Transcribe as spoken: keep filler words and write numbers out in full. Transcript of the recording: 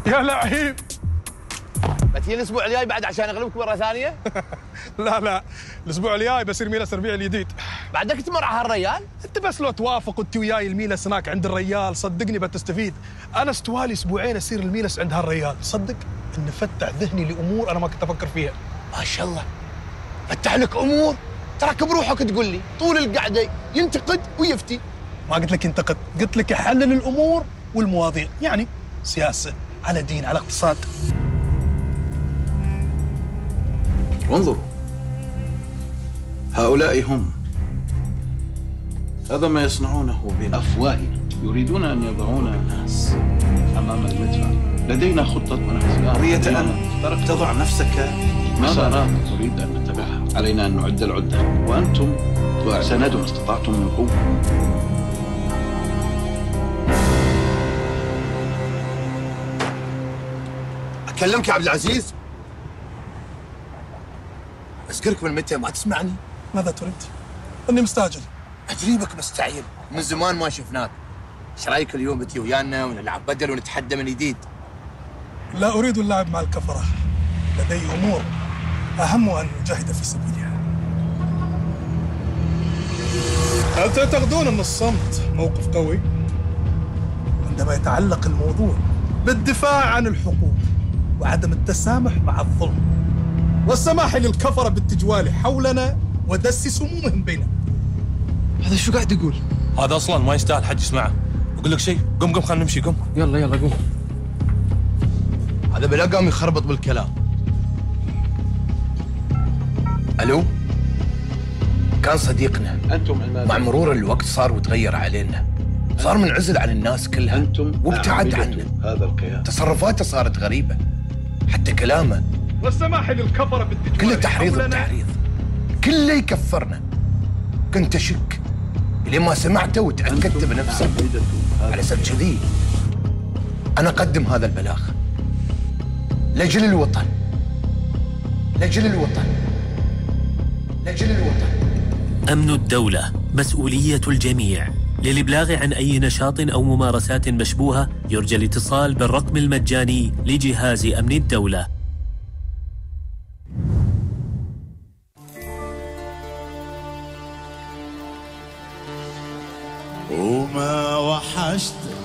يا لعيب. بتجي الاسبوع الجاي بعد عشان اغلبك مره ثانيه؟ لا لا، الاسبوع الجاي بصير ميلس الربيع الجديد. بعدك تمر على هالريال؟ انت بس لو توافق وانت وياي الميلس هناك عند الريال صدقني بتستفيد. انا استوالي اسبوعين اصير الميلس عند هالريال، صدق ان فتح ذهني لامور انا ما كنت افكر فيها. ما شاء الله فتح لك امور، تراك بروحك تقول لي طول القعده ينتقد ويفتي. ما قلت لك ينتقد، قلت لك يحلل الامور والمواضيع، يعني سياسه على دين على اقتصاد. انظروا، هؤلاء هم، هذا ما يصنعونه بأفواههم، يريدون أن يضعون الناس أمام المدفع. لدينا خطة منافسة قضية أن تضع نفسك مسارات نريد أن نتبعها. علينا أن نعد العدة، وأنتم سندوا ما استطعتم من قوة. أكلمك يا عبد العزيز؟ أذكرك من متى ما تسمعني؟ ماذا تريد؟ اني مستعجل. أجريبك مستعجل، من زمان ما شفناك. ايش رايك اليوم بتجي ويانا ونلعب بدل ونتحدى من جديد؟ لا اريد اللعب مع الكفره، لدي امور اهم ان نجاهد في سبيلها. هل تعتقدون ان الصمت موقف قوي؟ عندما يتعلق الموضوع بالدفاع عن الحقوق وعدم التسامح مع الظلم والسماح للكفره بالتجوال حولنا ودس سمومهم بيننا. هذا شو قاعد يقول؟ هذا اصلا ما يستاهل حد يسمعه. اقول لك شيء، قم قم خلينا نمشي، قم. يلا يلا قوم. هذا بلا قام يخربط بالكلام. الو، كان صديقنا. أنتم مع مرور الوقت صار وتغير علينا، صار منعزل عن الناس كلها أنتم وابتعد عنا. هذا القيام، تصرفاته صارت غريبة، حتى كلامه والسماح للكفره بالتجوال كله تحريض حولنا. وتحريض، كله يكفرنا. كنت أشك لين ما سمعته وتأكدت بنفسي. على سبب كذي أنا أقدم هذا البلاغ لأجل الوطن، لأجل الوطن، لأجل الوطن. أمن الدولة مسؤولية الجميع. للإبلاغ عن أي نشاط أو ممارسات مشبوهة يرجى الاتصال بالرقم المجاني لجهاز أمن الدولة. وما وحشت